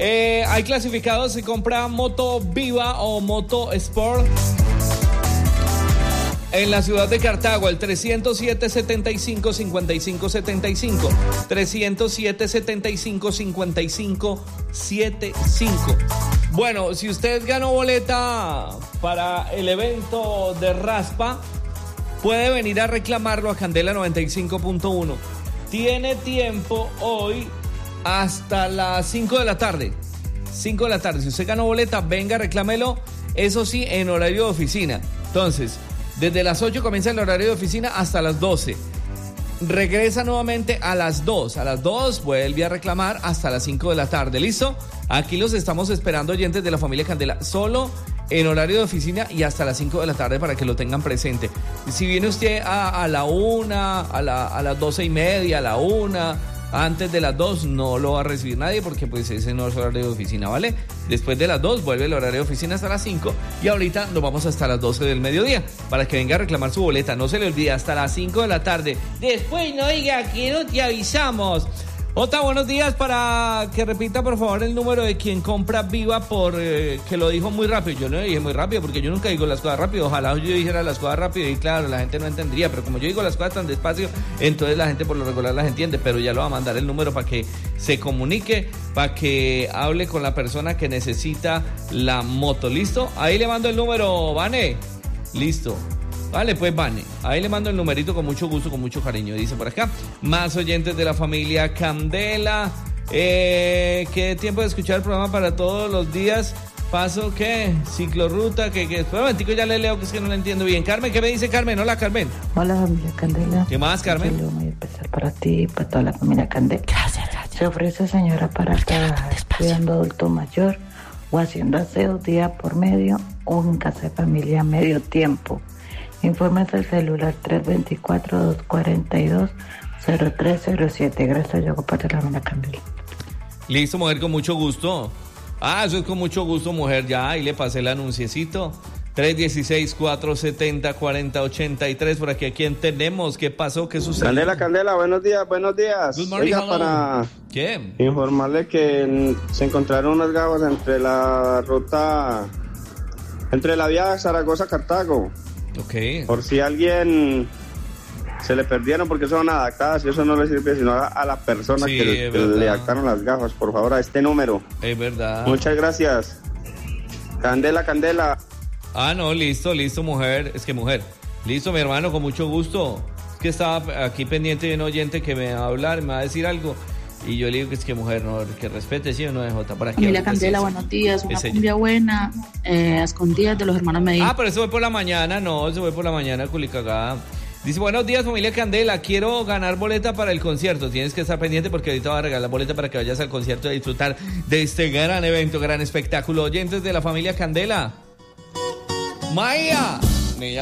Hay clasificados, se compra moto Viva o moto Sport en la ciudad de Cartago, el 307-75-55-75, 307-75-55-75. Bueno, si usted ganó boleta para el evento de Raspa, puede venir a reclamarlo a Candela 95.1. Tiene tiempo hoy hasta las 5 de la tarde. 5 de la tarde. Si usted ganó boleta, venga, reclámelo. Eso sí, en horario de oficina. Entonces, desde las 8 comienza el horario de oficina hasta las 12. Regresa nuevamente a las 2. A las 2 vuelve a reclamar hasta las 5 de la tarde. ¿Listo? Aquí los estamos esperando, oyentes de la familia Candela. Solo en horario de oficina y hasta las 5 de la tarde para que lo tengan presente. Si viene usted a la 1, a las 12:30, a la 1... Antes de las 2 no lo va a recibir nadie porque pues ese no es horario de oficina, ¿vale? Después de las 2 vuelve el horario de oficina hasta las 5 y ahorita nos vamos hasta las 12 del mediodía para que venga a reclamar su boleta. No se le olvide, hasta las 5 de la tarde. Después no diga que no te avisamos. Ota, buenos días, para que repita por favor el número de quien compra Viva por que lo dijo muy rápido. Yo no dije muy rápido porque yo nunca digo las cosas rápido. Ojalá yo dijera las cosas rápido y claro, la gente no entendería, pero como yo digo las cosas tan despacio, entonces la gente por lo regular las entiende, pero ya lo va a mandar el número para que se comunique, para que hable con la persona que necesita la moto. ¿Listo? Ahí le mando el número, Vane. Listo. Vale, pues Vane, ahí le mando el numerito con mucho gusto, con mucho cariño, dice por acá. Más oyentes de la familia Candela. ¿Qué tiempo de escuchar el programa para todos los días? Paso, ¿qué? Ciclorruta, que espera un momentico, ya le leo que es que no lo entiendo bien. Carmen, ¿qué me dice Carmen? Hola, Carmen. Hola, familia Candela. ¿Qué más, Carmen? Un saludo muy especial para ti y para toda la familia Candela. Gracias. Se ofrece, señora, para estar cuidando adulto mayor o haciendo aseo día por medio o en casa de familia medio tiempo. Informes al celular 324-242-0307. Gracias, yo para la familia Candela. Listo, mujer, con mucho gusto. Eso es con mucho gusto, mujer. Ya, ahí le pasé el anunciecito. 316-470-4083. Por aquí, ¿a quién tenemos? ¿Qué pasó? ¿Qué sucedió? Candela, buenos días. Good morning, Oiga, para ¿qué? informarle que se encontraron unas gafas entre la ruta, entre la vía Zaragoza-Cartago. Ok. Por si alguien se le perdieron, porque son adaptadas y eso no le sirve sino a la persona Sí, que le adaptaron las gafas. Por favor, a este número. Es verdad. Muchas gracias. Candela. No, listo, mujer. Es que mujer. Listo, mi hermano, con mucho gusto. Es que estaba aquí pendiente de un oyente que me va a hablar, me va a decir algo. Y yo le digo que es que mujer, no, que respete, ¿sí o no, DJ? Para Familia Candela, buenos días. Una cumbia buena, a escondidas de los hermanos Medina. Pero eso fue por la mañana, culicagada. Dice, buenos días, familia Candela, quiero ganar boleta para el concierto. Tienes que estar pendiente porque ahorita voy a regalar boleta para que vayas al concierto a disfrutar de este gran evento, gran espectáculo. Oyentes de la familia Candela. Maya.